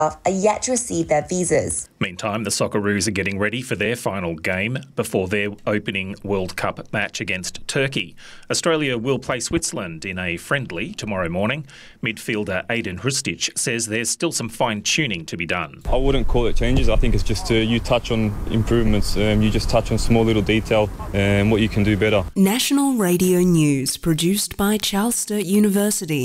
are yet to receive their visas. Meantime, the Socceroos are getting ready for their final game before their opening World Cup match against Turkey. Australia will play Switzerland in a friendly tomorrow morning. Midfielder Aiden Hrustic says there's still some fine-tuning to be done. I wouldn't call it changes. I think it's just you touch on improvements. You just touch on small little detail and what you can do better. National Radio News, produced by Charles Sturt University.